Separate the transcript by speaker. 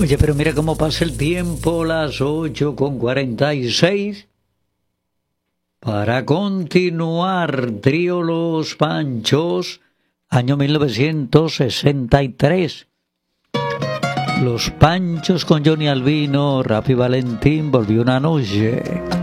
Speaker 1: Oye, pero mira cómo pasa el tiempo, las 8:46. Para continuar, Trío Los Panchos, año 1963. Los Panchos con Johnny Albino, Rafi Valentín, Volvió una noche.